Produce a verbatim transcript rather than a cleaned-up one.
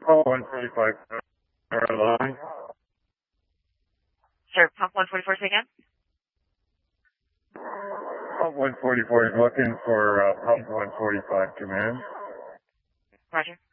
Pump one forty-five, line. Sir, pump one forty-four, say again? Pump one forty-four is looking for uh, pump one forty-five command. Roger.